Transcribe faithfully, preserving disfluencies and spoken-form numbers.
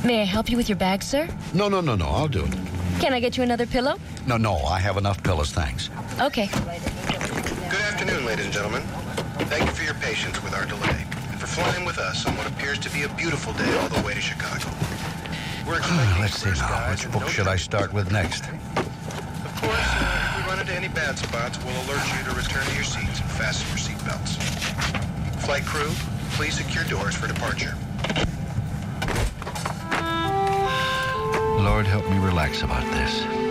May I help you with your bag, sir? No, no, no, no. I'll do it. Can I get you another pillow? No, no. I have enough pillows, thanks. Okay. Good afternoon, ladies and gentlemen. Thank you for your patience with our delay and for flying with us on what appears to be a beautiful day all the way to Chicago. We're expecting Let's see clear now. skies Which and book no should I start with next? Of course, uh, if we run into any bad spots, we'll alert you to return to your seats and fasten your seatbelts. Flight crew, please secure doors for departure. Lord, help me relax about this.